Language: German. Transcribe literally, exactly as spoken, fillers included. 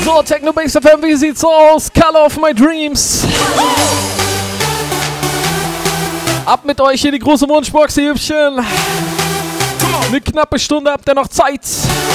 So, Techno Base F M, wie sieht's aus? Color of my Dreams. Ab mit euch hier die große Wunschbox, ihr Hübchen. Eine knappe Stunde habt ihr noch Zeit.